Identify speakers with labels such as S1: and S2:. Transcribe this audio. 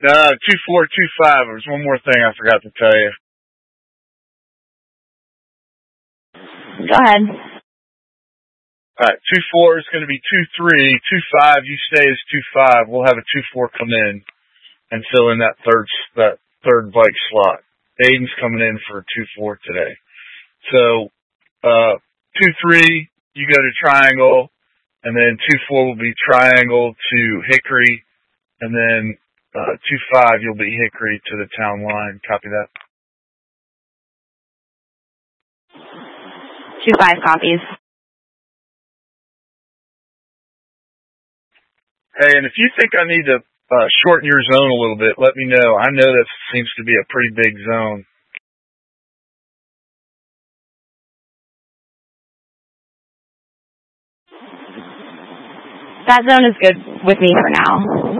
S1: 2425. There's one more thing I forgot to tell you.
S2: Go ahead.
S1: All right, 24 is going to be 23. 25, you stay as 25. We'll have a 24 come in and fill in that third bike slot. Aiden's coming in for 24 today. So 23, you go to Triangle, and then 24 will be Triangle to Hickory, and then 25 you'll be Hickory to the town line. Copy that?
S2: 25 copies.
S1: Hey, and if you think I need to shorten your zone a little bit, let me know. I know that seems to be a pretty big zone.
S2: That zone is good with me for now.